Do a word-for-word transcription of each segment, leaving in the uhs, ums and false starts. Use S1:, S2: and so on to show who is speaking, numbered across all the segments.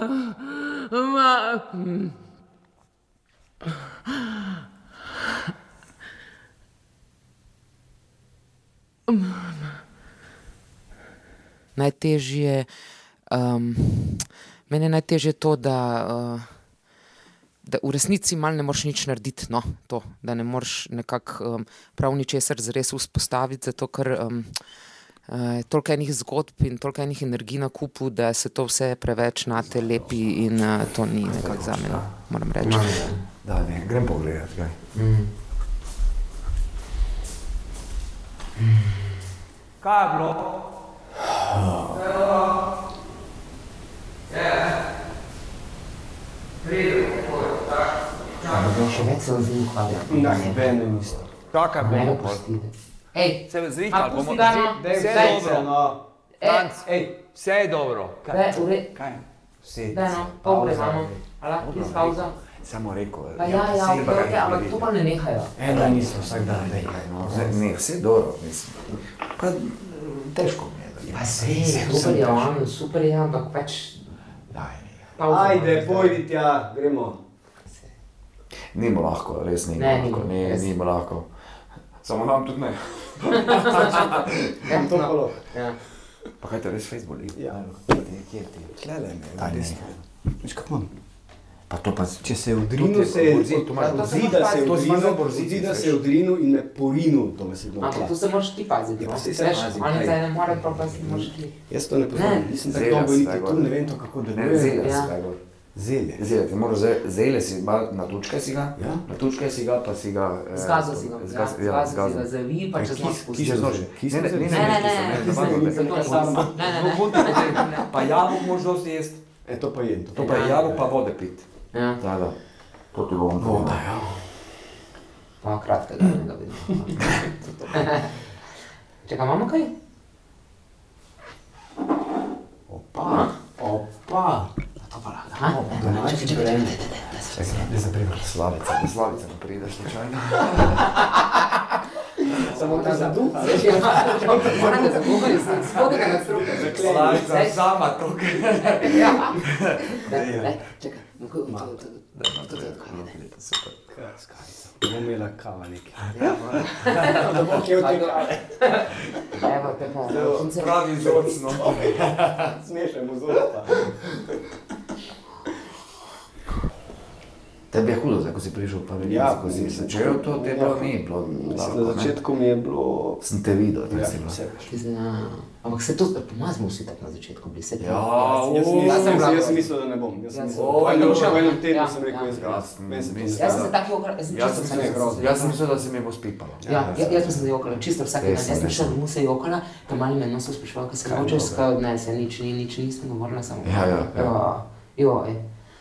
S1: Ma... Najtežje, um, meni je najtežje to, da, uh, da v resnici malo ne moreš nič narediti, no, to, da ne moreš nekako um, prav ničesar zares vzpostaviti, zato ker um, uh, je toliko enih zgodb in toliko enih energij na kupu, da se to vse preveč nate lepi in uh, to ni nekako za mene, moram reči.
S2: Da, ne, grem pogledat, kaj. Mm.
S3: Kaj je bilo?
S1: Še več se vzim kvadrat.
S3: Ne, bene niste. Kakaj bomo pol?
S1: Ej,
S3: Se me zrihali,
S1: a
S3: bomo...
S1: pusti ga, no.
S3: Vse je dobro. Franc,
S1: Ej,
S3: vse je dobro.
S1: Ve, ure,
S2: Kaj? Vse.
S1: da no, pogre imamo. Ala, iz pauza.
S2: Samo rekel.
S1: Pa ja, ja, ok, ok, ampak to pa ne nehajo.
S2: Eno nismo vsak dan, dej. Ne, vse dobro, mislim. Pa težko mi je.
S1: Pa se, super je, on, super je, ampak pač...
S2: Daj,
S1: Pauza.
S3: Ajde, pojdi tja, gremo.
S2: nimo lahko, res nimo
S1: Ne,
S2: lahko,
S1: nimo,
S2: ne,
S1: res.
S2: nimo lahko. Samo nam tudi ne.
S1: Ja,
S3: To
S1: no.
S3: polo.
S1: Ja.
S2: Pa kaj te res fejs boli?
S3: Ja.
S2: Kje ti?
S3: Tlele me,
S2: Daj,
S3: res.
S2: ne.
S3: Viš kako imam?
S2: Pa to pa...
S3: Če se je odrinil, se je odzida se je odrinil, odzida se je odrinil in me porinil, to me se je
S1: Ampak tu se moraš ti paziti,
S3: Ja,
S1: no.
S3: pa saj se
S1: Veš,
S3: pazim,
S1: oni
S3: kaj.
S1: zdaj ne more, pa pa si moraš ti.
S3: Jaz to ne poznam,
S1: Ne.
S3: nisem tako
S2: Zela
S3: dolgo
S2: si
S3: niti
S2: tako.
S3: tu, ne vem to kako
S2: Ne,
S3: deluje.
S2: zele
S1: Ja.
S2: si kaj gor.
S3: Zelje.
S2: Zele, ti moraš zele, zele si, malo natučkaj si ga,
S3: Ja.
S2: natučkaj si ga, pa si ga... eh,
S1: Zgazo si ga, ja,
S2: zgaz- ja,
S1: zgazo si
S2: zgazo.
S1: ga zavi, pa
S3: Kaj,
S1: čez
S3: kis-
S1: noč
S3: kis-
S1: pustiš.
S2: Čez noč.
S3: Kisno
S2: Ne, ne,
S3: zeli?
S2: ne,
S1: Ne, ne,
S2: ne,
S1: ne,
S2: ne,
S1: ne,
S2: ne,
S1: kisno
S2: ne,
S1: zeli,
S2: ne,
S1: zato
S2: ne,
S1: nisem.
S2: ne,
S1: Ne, ne,
S2: ne.
S1: ne.
S2: Zelo potem, pa jabolk moraš dosti jesti,
S3: E, to pa jem.
S2: to pa je jabolk pa vode pit.
S1: Ja,
S2: Da, da. To ti bom
S3: Voda, ja.
S1: pa kratkega enega vidim. Čakaj, imamo kaj?
S3: Opa, opa.
S1: Aha, čakaj, čakaj, čakaj.
S2: Čakaj,
S3: Ne zapremaj.
S2: Slavica, do Slavice pa prideš slučajno.
S3: Samo da zaduha.
S1: Moram ga zabuhati, spodaj ga nadstrupe.
S2: Slavica sama tukaj.
S1: Ja. Daj, daj, čakaj. Malo.
S2: Super.
S3: Bomo imela kava nekaj.
S1: Ja,
S3: Da bo kje v te kave.
S1: evo, te pa. punce.
S2: Pravi vzorcno.
S3: Smešajmo zosta.
S2: Tebi je hudo, zdaj, ko si prišel pa vidim,
S3: Ja,
S2: ko si
S3: mislim,
S2: začel to, te bilo ni bilo
S3: Mislim,
S2: lahko,
S3: na
S2: ne?
S3: začetku mi je bilo...
S2: Sem te videl, ti
S3: Ja,
S2: si bilo.
S3: vse veš.
S1: Ti zdaj, ja. Ampak se to, po mojem smo vsi tako na začetku bili, se
S2: Ja,
S3: Jaz sem,
S2: o,
S3: jaz, sem,
S1: bila-
S3: jaz sem mislil, da ne bom. Jaz sem
S1: Ja,
S3: mislil,
S2: o,
S3: po enem,
S2: dobro.
S3: po enem tednu
S1: Ja,
S3: sem rekel,
S1: ja.
S3: jaz
S2: Ja,
S3: grem. Meni se to
S2: mislim,
S3: ne
S1: Jaz
S3: zdi.
S1: sem se tako jokala, jaz sem
S2: Jaz
S1: čisto
S2: sem
S1: vsak
S2: se
S1: dan
S2: grozil,
S1: se-
S2: jaz sem mislil, da se mi bo spipalo.
S1: Ja, ja, jaz sem se jokala, čisto vsak dan,
S2: Res,
S1: jaz sem
S2: res.
S1: šel domov se jokala, tam mali me noso spraševal, kaj se
S3: Kaj
S1: hočeš,
S3: dobro.
S1: kaj odnese, nič, ni, nič nisem govorila, samo...
S2: Ja, ja, ja.
S1: Jo, ej.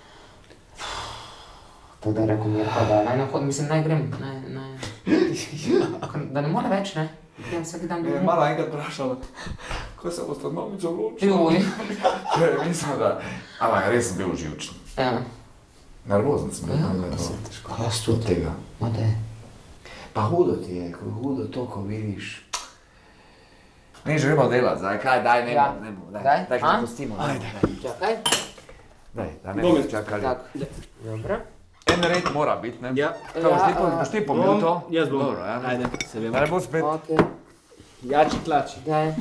S1: Tako da rekel Mirko, da naj ne hodim, mislim, naj grem, naj, naj... Da ne more več, ne? Grem vsak dan domov.
S2: Malo enkrat vprašala, ko se boste mamico odločili.
S1: Joj.
S2: Mislim, da... Ampak res sem bil živčen.
S1: Ja,
S2: Nervozen sem bil.
S1: Ja,
S2: ne,
S1: pa
S2: to.
S1: se
S2: Jaz tudi tega.
S1: ma da je.
S2: Pa hudo ti je, ko hudo to, ko vidiš. Ne, že gremo delati, zdaj kaj, daj, ne
S1: Ja.
S2: bo, ne bo,
S1: Daj,
S2: daj, daj,
S1: a?
S2: kaj pustimo.
S3: Ajde.
S1: Čakaj.
S2: Daj, da ne
S3: Bom
S2: bomo čakali.
S1: Tak, dobro.
S2: En red mora biti, ne?
S3: Ja.
S2: Kaj boš ti,
S1: Ja,
S2: boš ti pomil to?
S3: Jaz bom.
S2: Dobro, ja.
S3: Ajde, se vemo.
S2: Da ne bo spet.
S1: Okej,
S3: Jači klači.
S1: daj.